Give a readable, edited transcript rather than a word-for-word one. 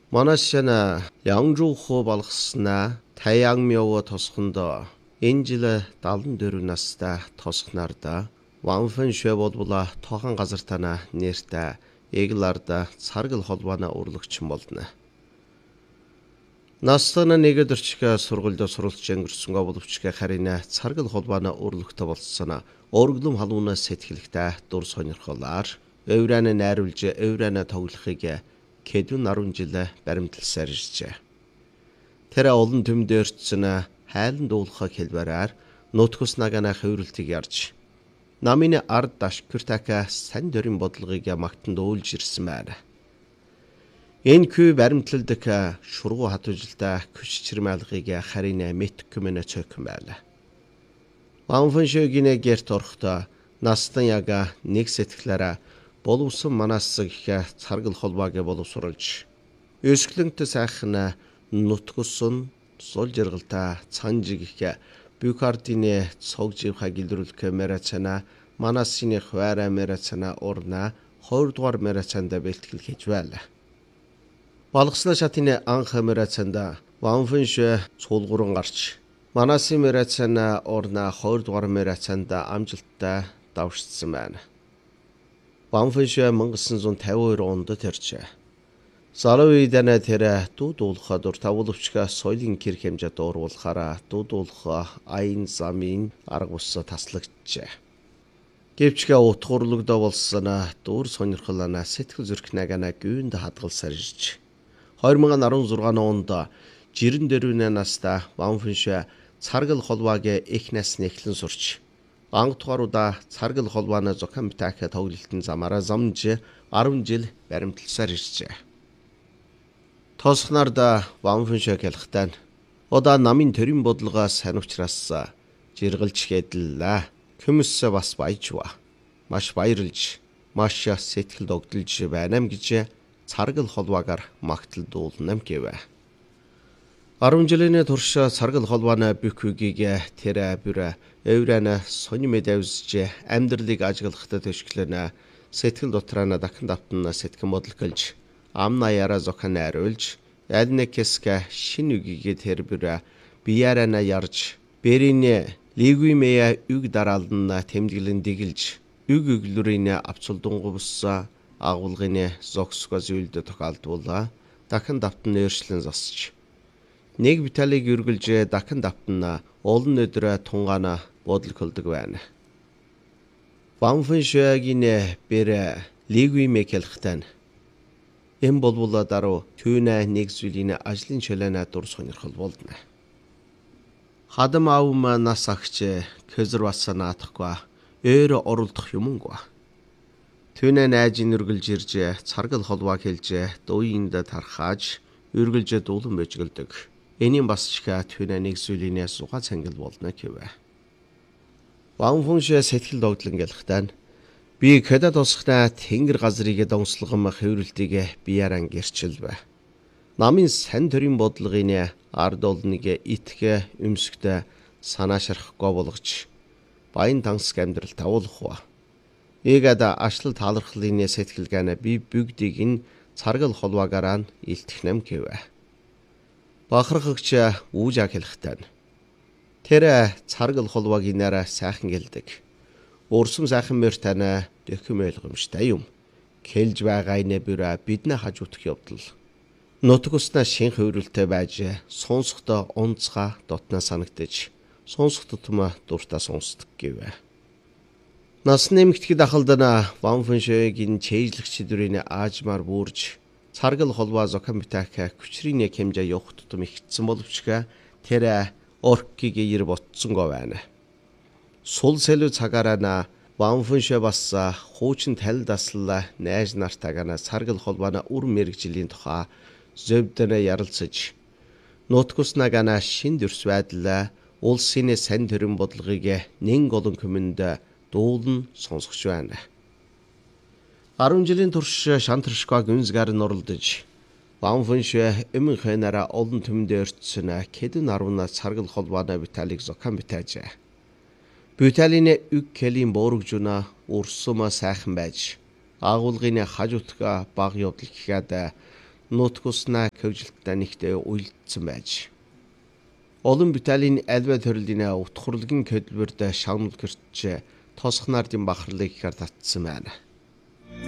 Манашана Янгжухо болгоснаа Таянмёо тосхондоо энэ жил 74 настай тосхнарда Ванфэн швэ болбола тохан газар тана нэртэй Эгларда царгал холбооны урлагч болно. Настана нэгэд орчга сургуульд суралцж өнгөрсөнгөө боловч харина царгал холбооны урлагтай болсоно өргөлөм халуунаас сэтгэлхтэй дур сонирхолоор Өврэнэ найруулж Өврэнэ тоглохыг Кэдүн 10 жил баримтласаар иржээ. Тэр олон төмдөрцөн хайлан дуулахыг хэлбэрээр нутгус нагана хөврөлтийг ярьж намын ард дашкүртака сан дөрийн бодлогыг магтан дуулж ирсэн байна. Энэ күй баримтлагдаг шургуу хатуужилтаа күч чирмалгыг харина мэтгэмэнэ цөкөн байна. Ванфэн шөгийн гэрт орохдоо настан яга нэг сэтгэлээрээ боловсон манаас их царгал холбоог боловсруулж өсгөлөнт сайхан нутгусын сул жаргалтай цанжиг их Бюкардины цогживха гэлрүүлэх мэрацана манасны хвара мэрацана урна 20 дугаар мэрацанда бэлтгэл хийж байла. Балгасна шатны анх мэрацанда Ванфэнш цуулгуран гарч манасын мэрацана урна 20 дугаар мэрацанда амжилттай давшсан байна. Ванфэнш 1952 онд төржээ. Салууидана тэр дуудуулахад тавуулвчга соёлын гэр хэмжээд дууруулахаараа дуудуулах айн замын арга бус таслагджээ. Гэвч утгуурлагдаа болсон дуур сонирхолоо сэтгэл зүрх нагана гүйнд хадгалсаар ирж 2016 онд 94 настай Ванфэнш царгал холбоог их насны эхлэн сурч ангатугаруудаа царгал холбооны зохион бүтээх тоглолтын замаараа замж 10 жил баримтласаар иржээ. Тосхнарда Ванфэнш хэлэхдээ удаа намын төрийн бодлогоос санавчраас жиргэлж хэдлээ. Хүмүүс бас баяжва. Маш баярлж, маш сэтгэл догдолж байнам гэж царгал холбоогаар магталдуулнам гэвэ. 10 жилийн турш царгал холбооны бүхгийг тэр бүр Өврэнэ сони мэдвсж амьдралыг ажиглахад төшгөлнө сэтгэл дотраана дахин давтан сэтгэн бодлголж амна яра зохион найруулж аднекэска шин үгийг тэр бүр биярана ярж берине лигүмэя үг дараална тэмдэглэн дигэлж үг өглөрийн авцулдунгувс агуулгын зогсгоос үйлдэ тохиолдвола дахин давтан нэршлэн засч нэг виталиг үргэлж дахин давтан олон өдрө тунгаана бодлголдог байна. Ванфэншгийн бэр лигүмэ хэлэхдээ эм болбола даруй түүнэ нэг зүйлийн ажлын чөлөөнө дур сонирхол болно. Хадам аавм нас агч көзөр басан наатахгүй өөр оролдох юмгүй. Түүнэ найжин үргэлж ирж царгал холбоог хэлж дууинд тархааж үргэлж дуулан бэжгэлдэг. Энийн бас чиха түүнэ нэг зүйлийн суга цангил болно гэвэ. Ванфэнш сэтгэл догдлон гэлэхдээ би кэдэ тосхна тэнгэр газрыг донслогом хөврөлтийг бияран гэрчилвэ. Намын сан төрийн бодлогын ард олныг итгэ өмсгдэ санаашрахгүй болгож баян тансг амьдрал тавуулах. Эгада ашлал таалархлын сэтгэлгаана би бүгдийг нь царгал холбоогаар илтгэнэм гэвэ. Бахархагч үүжа хэлэхдээ тэр царгал холбоог инаараа сайхан гэлдэг. Урсам сайхан мөр тана дэхэм ойлгомжтой юм. Хэлж байгаа нэ бүрэ биднэ хажуудах явдал. Нутгуснаа шин хөврөлтэй байж сонсохдоо онцгой дотноо санагдаж сонсох тутмаа дуртай сонсдог гэвэ. Нас нэмэгдэхэд ахалдана Ванфэншгийн чэйжлэгч дүрийн аажмаар бүрж царгал холбоо зохион бүтээх хүчрийн хэмжээ явах тутам ихсэн боловч тэр оркиг ир ботсонго байна. Сул сэлүү цагаараа Ванфэнш бас хуучин тал дасла найз нартайгана царгал холбооны үр мэрэгжлийн тухай зөвдөнө ярилцаж нутгуснагана шин дөрс байдал улсын сан төрийн бодлогыг нэн голон хүмүүнд дуулан сонсгож байна. 10 жилийн турш шантаршгаг үнсгар нь оролдож Ванфэнш эмхэнара олон төмдөрцөн Кэдүн 10 царгал холбооны Виталиг зохион бүтээжээ. Виталины үг кэлийн боорогжуна урсума сайхан байж агуулгын хажуутга баг явдал гэхэд нутгуснаа хөвжилттэй нэгтээ уйлдсан байж. Олон Италийн альва төрлийн утхурлгийн хөдөлмөрт шагнал гэрч тосх нардын бахарлыг татсан байна.